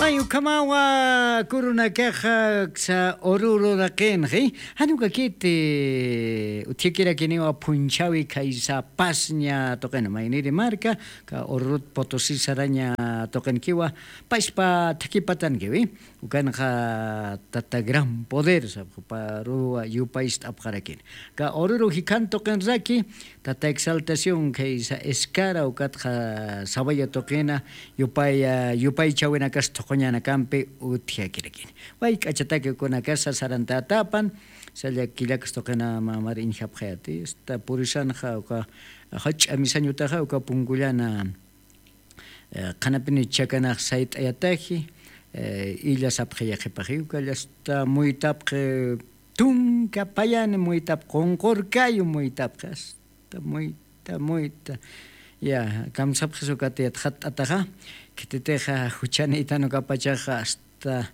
Mayu kamawa kuruna keja sa oruro da kenji hanuka kite utiekira kiniwa punchawi kaisa pasnya token mainiri marka ka orut Potosí saraña token kiwa paispa takipatan kiwi ukan ka tata gran poder sa paru yu pais apkarakin ka oruro hikan token raki tata exaltación kaisa escara ukat ka sabaya tokena yupay chawina kas tokoñana kampe utiakirakin wai kachatake kuna casa sarantatapan salla killakas tokena mamar injapjati esta purisanja uka hach amisañutaja uka punkullana qanapini chakana sait ayataji illa sapjayaqipaj uka llasta muy tapje tunka payani muy tap concorcayo muy tapjas muy ya kamsapjas uka tiat ataja Kiteteja huchanita no capachaja hasta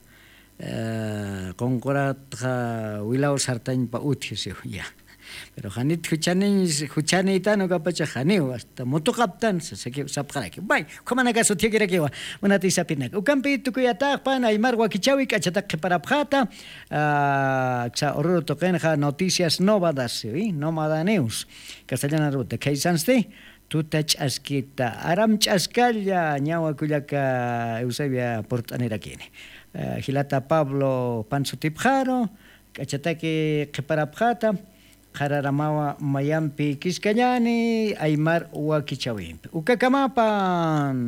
concoratja wilao sartañ pa utjisiu ya pero hanit huchanita no capachaja niu hasta motocaptan se que sapjaraki bai komana caso tiekira kiwa una tisapinak ukampi tukuyataq pan aymar wakichawi kachataq parapjata cha oruro toqenja noticias nómadas nómada news castellana ruta kaisanste tuta ch'askita aram ch'askalla ñawa kullaka Eusebia portanera kini hilata Pablo Pansutipjaro kachataki qiparapjata qararamawa mayampi kiskañani aymar wakichawimpi ukakamapan